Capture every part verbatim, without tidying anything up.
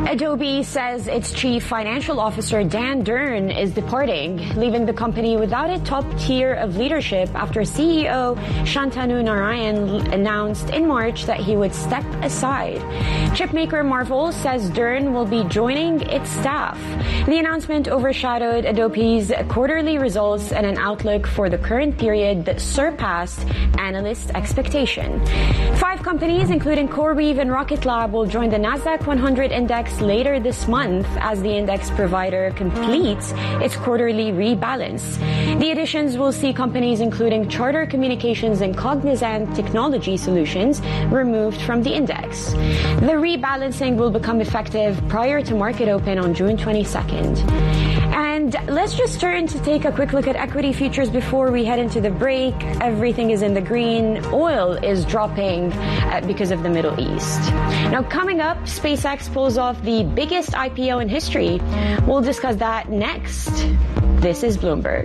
Adobe says its chief financial officer, Dan Durn, is departing, leaving the company without a top tier of leadership after C E O Shantanu Narayan announced in March that he would step aside. Chipmaker Marvell says Durn will be joining its staff. The announcement overshadowed Adobe's quarterly results and an outlook for the current period that surpassed analyst expectation. Five companies, including CoreWeave and Rocket Lab, will join the Nasdaq one hundred index later this month as the index provider completes its quarterly rebalance. The additions will see companies including Charter Communications and Cognizant Technology Solutions removed from the index. The rebalancing will become effective prior to market open on June twenty-second. And let's just turn to take a quick look at equity futures before we head into the break. Everything is in the green. Oil is dropping uh, because of the Middle East. Now, coming up, SpaceX pulls off the biggest I P O in history. We'll discuss that next. This is Bloomberg.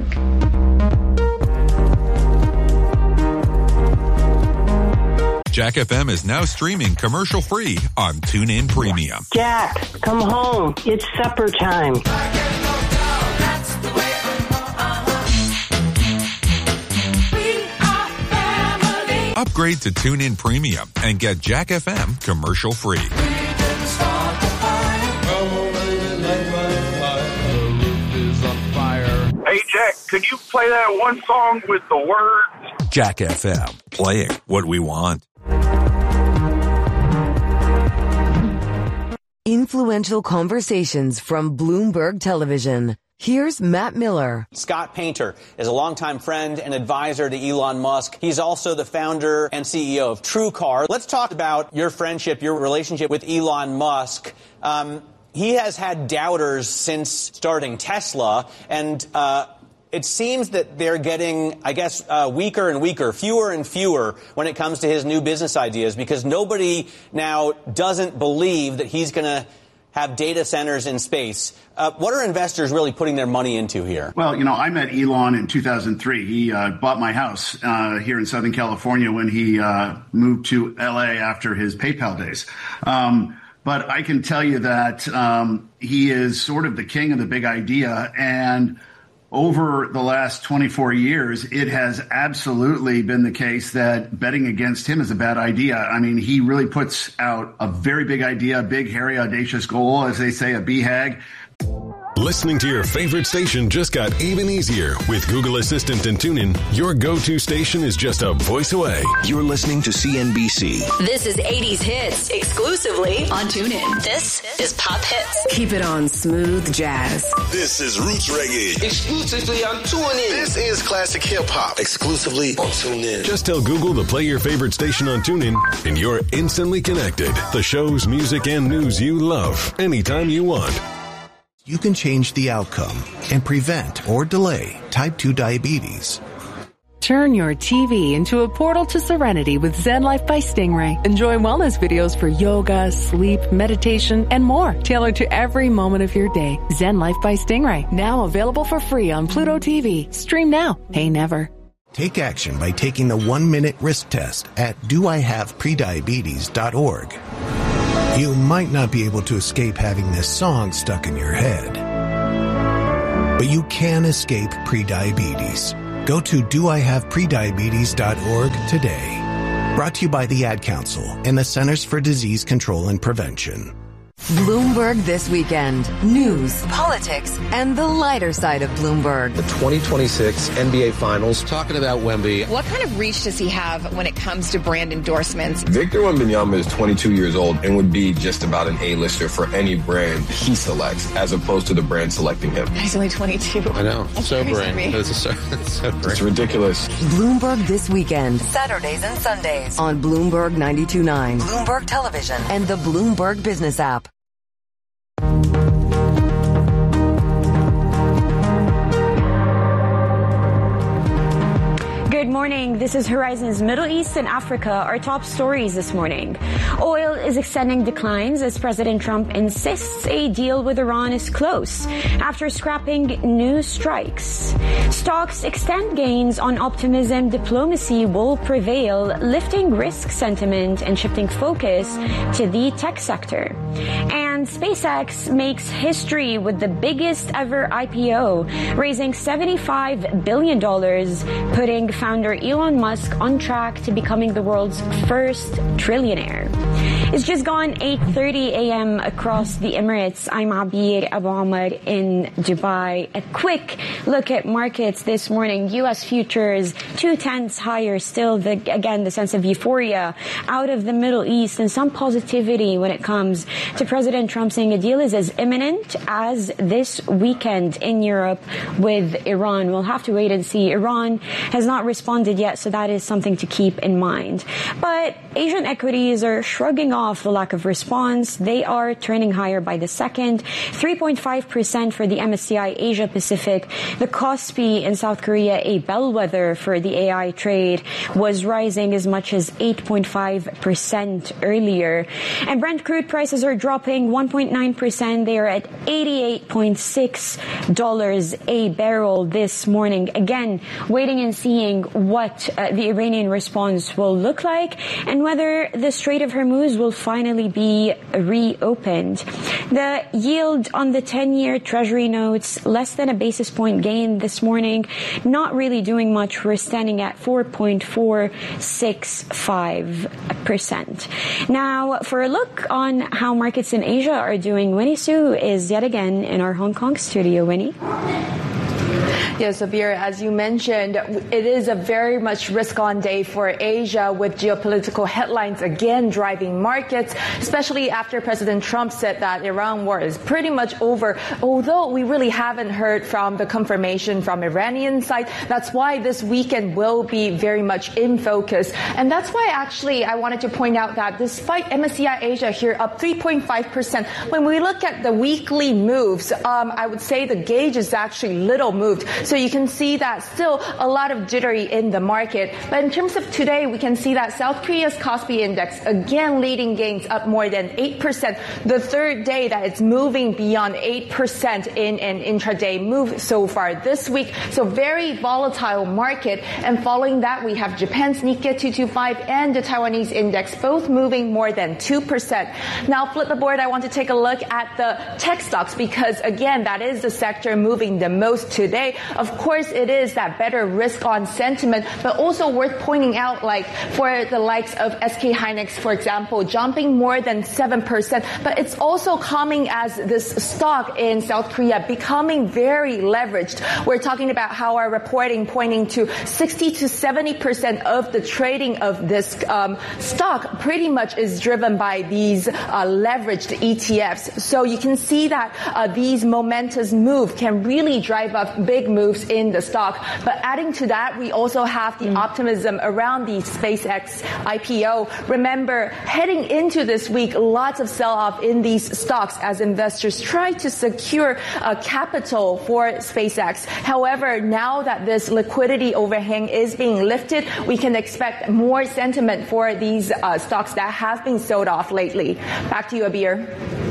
Jack F M is now streaming commercial-free on TuneIn Premium. Jack, come home. It's supper time. Upgrade to TuneIn Premium and get Jack F M commercial-free. Hey, Jack, could you play that one song with the words? Jack F M, playing what we want. Influential conversations from Bloomberg Television. Here's Matt Miller. Scott Painter is a longtime friend and advisor to Elon Musk. He's also the founder and C E O of TrueCar. Let's talk about your friendship, your relationship with Elon Musk. Um, he has had doubters since starting Tesla, and uh, it seems that they're getting, I guess, uh, weaker and weaker, fewer and fewer when it comes to his new business ideas, because nobody now doesn't believe that he's going to have data centers in space. Uh, what are investors really putting their money into here? Well, you know, I met Elon in two thousand three. He uh, bought my house uh, here in Southern California when he uh, moved to L A after his PayPal days. Um, but I can tell you that um, he is sort of the king of the big idea. And over the last twenty-four years, it has absolutely been the case that betting against him is a bad idea. I mean, he really puts out a very big idea, a big, hairy, audacious goal, as they say, a B HAG. Listening to your favorite station just got even easier. With Google Assistant and TuneIn, your go-to station is just a voice away. You're listening to C N B C. This is eighties Hits, exclusively on TuneIn. This is Pop Hits. Keep it on smooth jazz. This is Roots Reggae, exclusively on TuneIn. This is Classic Hip Hop, exclusively on TuneIn. Just tell Google to play your favorite station on TuneIn, and you're instantly connected. The shows, music, and news you love, anytime you want. You can change the outcome and prevent or delay type two diabetes. Turn your T V into a portal to serenity with Zen Life by Stingray. Enjoy wellness videos for yoga, sleep, meditation, and more, tailored to every moment of your day. Zen Life by Stingray, now available for free on Pluto T V. Stream now, pay never. Take action by taking the one-minute risk test at do I have prediabetes dot org. You might not be able to escape having this song stuck in your head, but you can escape prediabetes. Go to do I have prediabetes dot org today. Brought to you by the Ad Council and the Centers for Disease Control and Prevention. Bloomberg This Weekend. News, politics, and the lighter side of Bloomberg. The twenty twenty-six N B A Finals. Talking about Wemby. What kind of reach does he have when it comes to brand endorsements? Victor Wembanyama is twenty-two years old and would be just about an A-lister for any brand he selects, as opposed to the brand selecting him. He's only twenty-two. I know. That's sobering. It's, a, it's sobering. It's ridiculous. Bloomberg This Weekend. Saturdays and Sundays on Bloomberg ninety-two point nine, Bloomberg Television, and the Bloomberg Business app. Good morning. This is Horizon's Middle East and Africa. Our top stories this morning. Oil is extending declines as President Trump insists a deal with Iran is close after scrapping new strikes. Stocks extend gains on optimism diplomacy will prevail, lifting risk sentiment and shifting focus to the tech sector. And And SpaceX makes history with the biggest ever I P O, raising seventy-five billion dollars, putting founder Elon Musk on track to becoming the world's first trillionaire. It's just gone eight thirty a.m. across the Emirates. I'm Abir Abu Amr in Dubai. A quick look at markets this morning. U S futures two tenths higher. Still, the, again, the sense of euphoria out of the Middle East and some positivity when it comes to President Trump saying a deal is as imminent as this weekend in Europe with Iran. We'll have to wait and see. Iran has not responded yet, so that is something to keep in mind. But Asian equities are shrugging off the lack of response. They are turning higher by the second. three point five percent for the M S C I Asia Pacific. The Kospi in South Korea, a bellwether for the A I trade, was rising as much as eight point five percent earlier. And Brent crude prices are dropping one point nine percent. They are at eighty-eight point six dollars a barrel this morning. Again, waiting and seeing what uh, the Iranian response will look like and whether the Strait of Hormuz will finally be reopened. The yield on the ten-year Treasury notes, less than a basis point gain this morning, not really doing much. We're standing at four point four six five percent. Now, for a look on how markets in Asia are doing, Winnie Su is yet again in our Hong Kong studio. Winnie? Yes, Abir, as you mentioned, it is a very much risk-on day for Asia with geopolitical headlines again driving markets, especially after President Trump said that Iran war is pretty much over, although we really haven't heard from the confirmation from Iranian side. That's why this weekend will be very much in focus. And that's why actually I wanted to point out that despite M S C I Asia here up three point five percent, when we look at the weekly moves, um, I would say the gauge is actually little moved. So you can see that still a lot of jittery in the market. But in terms of today, we can see that South Korea's Kospi index again leading gains up more than eight percent. The third day that it's moving beyond eight percent in an intraday move so far this week. So very volatile market. And following that, we have Japan's Nikkei two twenty-five and the Taiwanese index both moving more than two percent. Now flip the board, I want to take a look at the tech stocks because again, that is the sector moving the most today. Of course, it is that better risk-on sentiment, but also worth pointing out, like for the likes of S K Hynix, for example, jumping more than seven percent. But it's also coming as this stock in South Korea becoming very leveraged. We're talking about how our reporting pointing to sixty to seventy percent of the trading of this um, stock pretty much is driven by these uh, leveraged E T Fs. So you can see that uh, these momentous move can really drive up big moves in the stock. But adding to that, we also have the mm. optimism around the SpaceX I P O. Remember, heading into this week, lots of sell-off in these stocks as investors try to secure uh, capital for SpaceX. However, now that this liquidity overhang is being lifted, we can expect more sentiment for these uh, stocks that have been sold off lately. Back to you, Abir.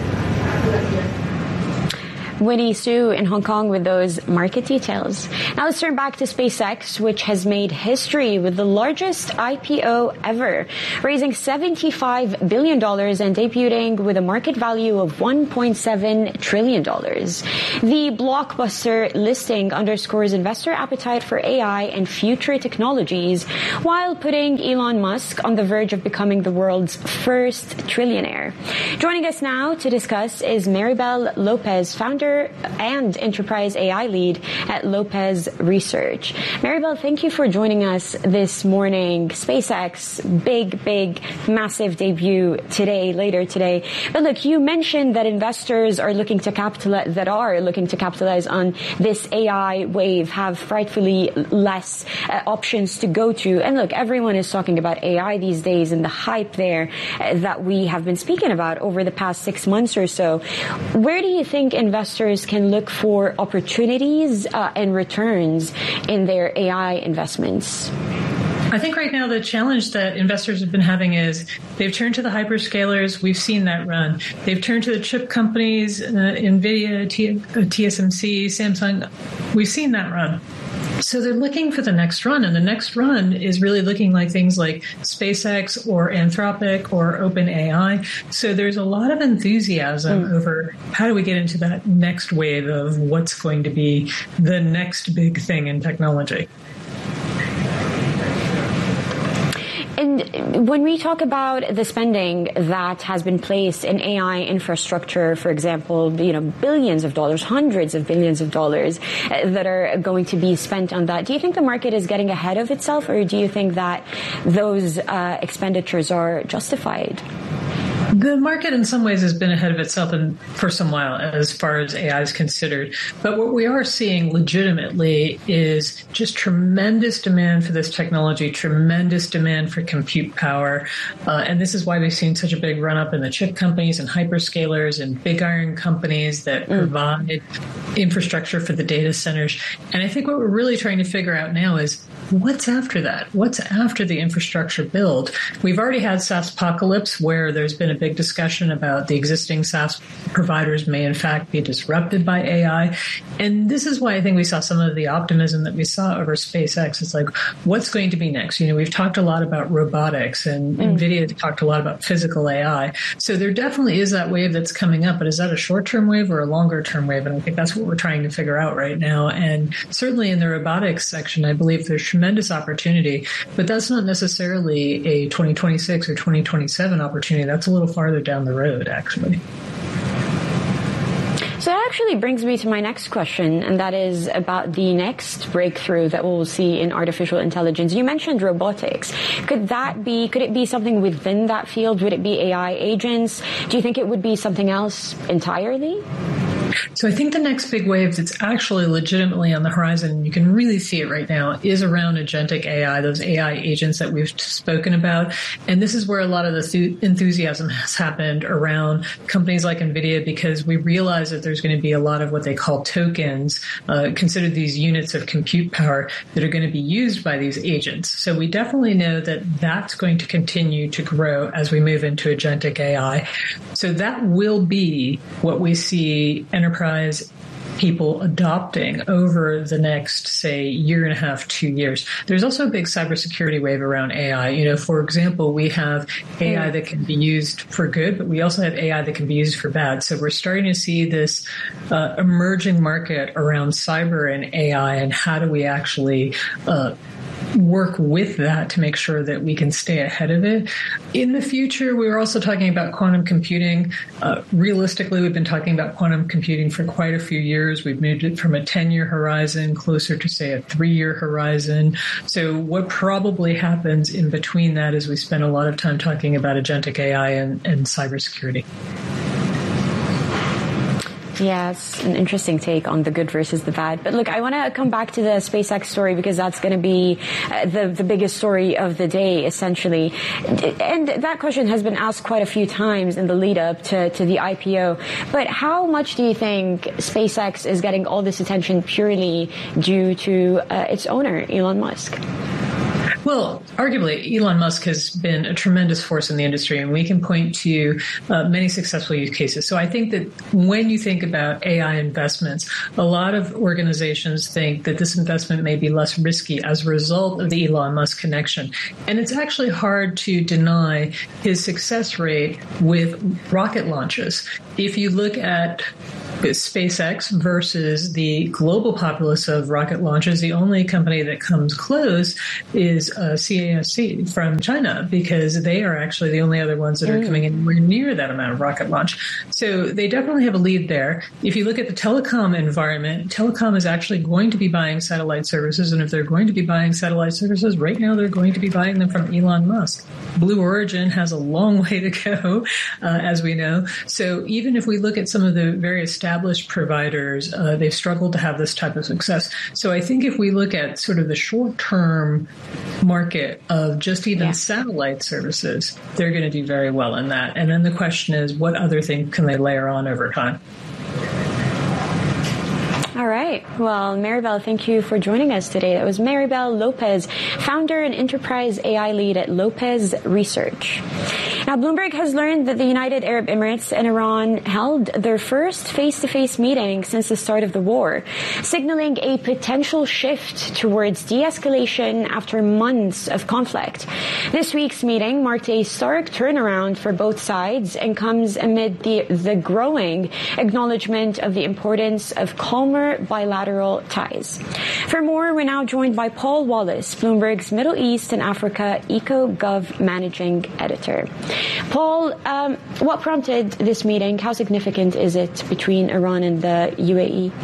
Winnie Su in Hong Kong with those market details. Now let's turn back to SpaceX, which has made history with the largest I P O ever, raising seventy-five billion dollars and debuting with a market value of one point seven trillion dollars. The blockbuster listing underscores investor appetite for A I and future technologies, while putting Elon Musk on the verge of becoming the world's first trillionaire. Joining us now to discuss is Maribel Lopez, founder and enterprise A I lead at Lopez Research. Maribel, thank you for joining us this morning. SpaceX, big, big, massive debut today, later today. But look, you mentioned that investors are looking to capitalize, that are looking to capitalize on this A I wave, have frightfully less uh, options to go to. And look, everyone is talking about A I these days and the hype there uh, that we have been speaking about over the past six months or so. Where do you think investors can look for opportunities uh, and returns in their A I investments? I think right now the challenge that investors have been having is they've turned to the hyperscalers. We've seen that run. They've turned to the chip companies, uh, NVIDIA, T- uh, T S M C, Samsung. We've seen that run. So they're looking for the next run, and the next run is really looking like things like SpaceX or Anthropic or OpenAI. So there's a lot of enthusiasm mm. over how do we get into that next wave of what's going to be the next big thing in technology. And when we talk about the spending that has been placed in A I infrastructure, for example, you know, billions of dollars, hundreds of billions of dollars that are going to be spent on that, do you think the market is getting ahead of itself, or do you think that those uh, expenditures are justified? The market in some ways has been ahead of itself in, for some while as far as A I is considered. But what we are seeing legitimately is just tremendous demand for this technology, tremendous demand for compute power. Uh, and this is why we've seen such a big run up in the chip companies and hyperscalers and big iron companies that mm. provide infrastructure for the data centers. And I think what we're really trying to figure out now is what's after that? What's after the infrastructure build? We've already had SaaSpocalypse, where there's been a big discussion about the existing SaaS providers may in fact be disrupted by A I. And this is why I think we saw some of the optimism that we saw over SpaceX. It's like, what's going to be next? You know, we've talked a lot about robotics, and mm. NVIDIA talked a lot about physical A I. So there definitely is that wave that's coming up, but is that a short-term wave or a longer-term wave? And I think that's what we're trying to figure out right now. And certainly in the robotics section, I believe there's tremendous opportunity, but that's not necessarily a twenty twenty-six or twenty twenty-seven opportunity. That's a little farther down the road, actually. So that actually brings me to my next question, and that is about the next breakthrough that we'll see in artificial intelligence. You mentioned robotics. Could that be, could it be something within that field? Would it be A I agents? Do you think it would be something else entirely? So I think the next big wave that's actually legitimately on the horizon, and you can really see it right now, is around agentic A I, those A I agents that we've spoken about. And this is where a lot of the th- enthusiasm has happened around companies like NVIDIA, because we realize that there's going to be a lot of what they call tokens, uh, consider these units of compute power that are going to be used by these agents. So we definitely know that that's going to continue to grow as we move into agentic A I. So that will be what we see enterprise people adopting over the next, say, year and a half, two years. There's also a big cybersecurity wave around A I. You know, for example, we have A I that can be used for good, but we also have A I that can be used for bad. So we're starting to see this uh, emerging market around cyber and A I, and how do we actually uh, work with that to make sure that we can stay ahead of it. In the future, we were also talking about quantum computing. Uh, realistically, we've been talking about quantum computing for quite a few years. We've moved it from a ten-year horizon closer to, say, a three-year horizon. So what probably happens in between that is we spend a lot of time talking about agentic A I and, and cybersecurity. Yeah, it's an interesting take on the good versus the bad. But look, I want to come back to the SpaceX story, because that's going to be uh, the, the biggest story of the day, essentially. And that question has been asked quite a few times in the lead up to, to the I P O. But how much do you think SpaceX is getting all this attention purely due to uh, its owner, Elon Musk? Well, arguably, Elon Musk has been a tremendous force in the industry, and we can point to uh, many successful use cases. So I think that when you think about A I investments, a lot of organizations think that this investment may be less risky as a result of the Elon Musk connection. And it's actually hard to deny his success rate with rocket launches. If you look at SpaceX versus the global populace of rocket launches, the only company that comes close is uh, C A S C from China, because they are actually the only other ones that are mm. coming anywhere near that amount of rocket launch. So they definitely have a lead there. If you look at the telecom environment, telecom is actually going to be buying satellite services, and if they're going to be buying satellite services, right now they're going to be buying them from Elon Musk. Blue Origin has a long way to go, uh, as we know. So even if we look at some of the very established providers, uh, they've struggled to have this type of success. So I think if we look at sort of the short-term market of just even yeah. satellite services, they're going to do very well in that. And then the question is, what other thing can they layer on over time? All right. Well, Maribel, thank you for joining us today. That was Maribel Lopez, founder and enterprise A I lead at Lopez Research. Now, Now, Bloomberg has learned that the United Arab Emirates and Iran held their first face-to-face meeting since the start of the war, signaling a potential shift towards de-escalation after months of conflict. This week's meeting marked a stark turnaround for both sides and comes amid the, the growing acknowledgement of the importance of calmer bilateral ties. For more, we're now joined by Paul Wallace, Bloomberg's Middle East and Africa EcoGov Managing Editor. Paul, um, what prompted this meeting? How significant is it between Iran and the U A E?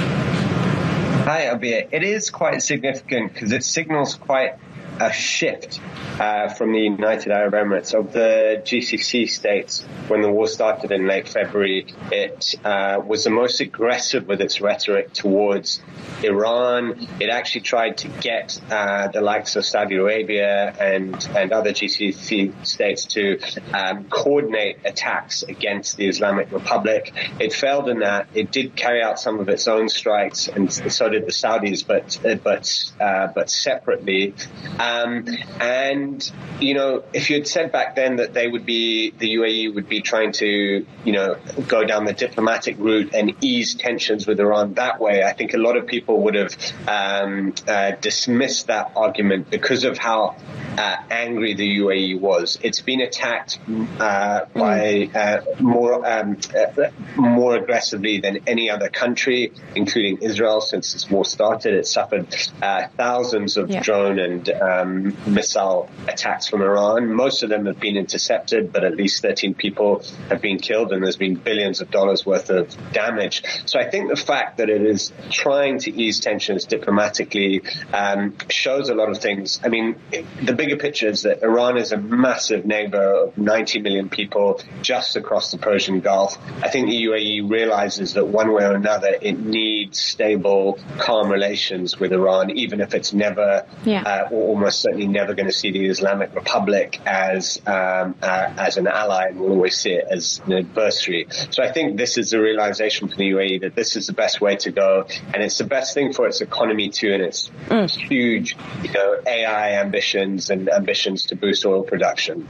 Hi, Abir. It is quite significant because it signals quite a shift uh, from the United Arab Emirates. Of the G C C states, when the war started in late February, it uh, was the most aggressive with its rhetoric towards Iran. It actually tried to get uh, the likes of Saudi Arabia and, and other G C C states to um, coordinate attacks against the Islamic Republic. It failed in that. It did carry out some of its own strikes, and so did the Saudis, but but uh, but separately. Um, and, you know, if you had said back then that they would be, the U A E would be trying to, you know, go down the diplomatic route and ease tensions with Iran that way, I think a lot of people would have um, uh, dismissed that argument because of how uh, angry the U A E was. It's been attacked uh, by uh, more um, uh, more aggressively than any other country, including Israel, since this war started. It suffered uh, thousands of yeah. drone and um, missile attacks from Iran. Most of them have been intercepted, but at least thirteen people have been killed, and there's been billions of dollars worth of damage. So I think the fact that it is trying to ease tensions diplomatically um, shows a lot of things. I mean, the bigger picture is that Iran is a massive neighbor of ninety million people just across the Persian Gulf. I think the U A E realizes that one way or another it needs stable, calm relations with Iran, even if it's never yeah. uh, or almost certainly never going to see the Islamic Republic as um, uh, as an ally, and will always see it as an adversary. So I think this is a realization for the U A E that this is the best way to go, and it's the best thing for its economy too, and its mm. huge, you know, A I ambitions and ambitions to boost oil production.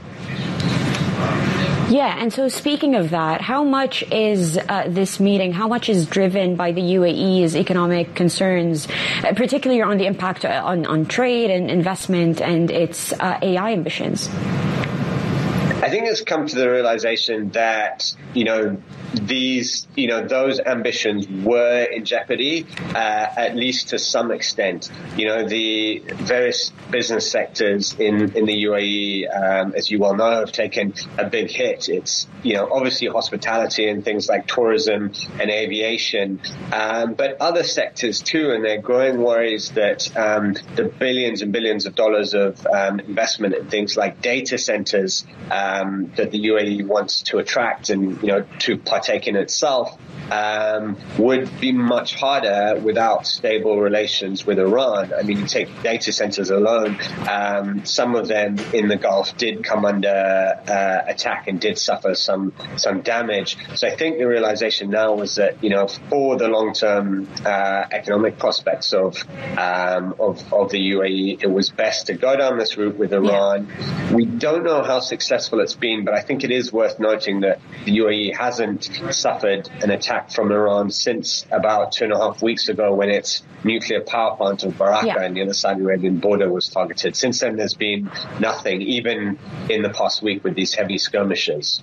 Yeah, and so speaking of that, how much is uh, this meeting, how much is driven by the U A E's economic concerns, uh, particularly on the impact on, on trade and investment and its uh, A I ambitions? I think it's come to the realization that, you know, these, you know, those ambitions were in jeopardy, uh, at least to some extent. You know, the various business sectors in, in the U A E, um, as you well know, have taken a big hit. It's, you know, obviously hospitality and things like tourism and aviation, um, but other sectors too, and there are growing worries that um, the billions and billions of dollars of um, investment in things like data centers um, that the U A E wants to attract and, you know, to partake in itself um, would be much harder without stable relations with Iran. I mean, you take data centers alone, um, some of them in the Gulf did come under uh, attack and did suffer some some damage. So I think the realization now was that, you know, for the long-term uh, economic prospects of, um, of of the U A E, it was best to go down this route with Iran. Yeah. We don't know how successful it's been, but I think it is worth noting that the U A E hasn't suffered an attack from Iran since about two and a half weeks ago when its nuclear power plant of Baraka yeah. near the Saudi Arabian border was targeted. Since then, there's been nothing, even in the past week with these heavy skirmishes.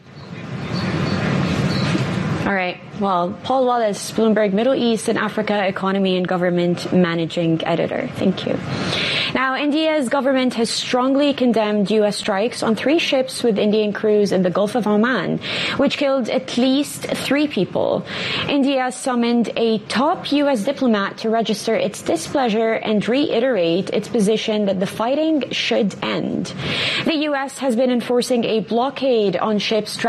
All right. Well, Paul Wallace, Bloomberg Middle East and Africa Economy and Government Managing Editor. Thank you. Now, India's government has strongly condemned U S strikes on three ships with Indian crews in the Gulf of Oman, which killed at least three people. India summoned a top U S diplomat to register its displeasure and reiterate its position that the fighting should end. The U S has been enforcing a blockade on ships